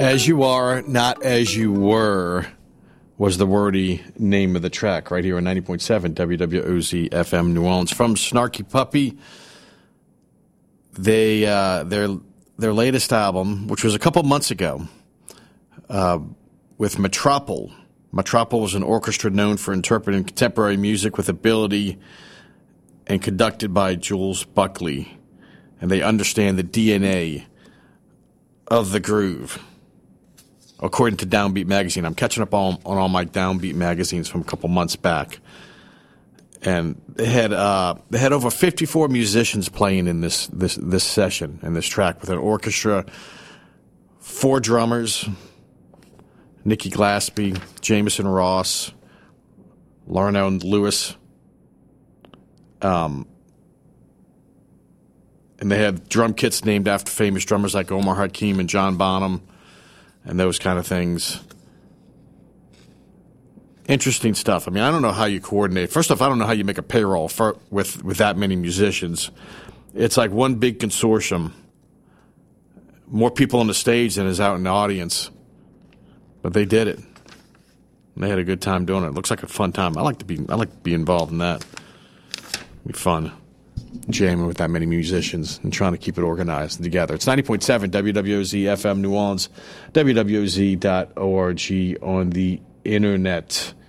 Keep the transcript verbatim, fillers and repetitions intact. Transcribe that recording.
As You Are, Not As You Were was the wordy name of the track right here on ninety point seven W W O Z F M New Orleans. From Snarky Puppy, they uh, their their latest album, which was a couple months ago, uh, with Metropole. Metropole was an orchestra known for interpreting contemporary music with ability and conducted by Jules Buckley. And they understand the D N A of the groove, according to Downbeat Magazine. I'm catching up on, on all my Downbeat magazines from a couple months back. And they had uh, they had over fifty-four musicians playing in this, this, this session, in this track, with an orchestra, four drummers, Nikki Glaspie, Jameson Ross, Larnell Lewis. Um, and they had drum kits named after famous drummers like Omar Hakim and John Bonham and those kind of things. Interesting stuff. I mean, I don't know how you coordinate. First off, I don't know how you make a payroll for, with, with that many musicians. It's like one big consortium. More people on the stage than is out in the audience. But they did it. They had a good time doing it. It looks like a fun time. I like to be I like to be involved in that. It'd be fun. Jamming with that many musicians and trying to keep it organized and together. It's ninety point seven W W O Z F M New Orleans, W W O Z dot org on the internet.